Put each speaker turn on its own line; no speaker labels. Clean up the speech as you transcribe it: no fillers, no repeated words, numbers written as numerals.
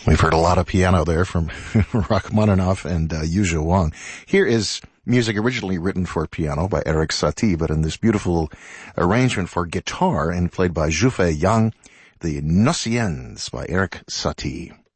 We've heard a lot of piano there from Rachmaninoff and Yuzhou Wang. Here is music originally written for piano by Erik Satie, but in this beautiful arrangement for guitar and played by Zhufei Yang, the Nociens by Erik Satie.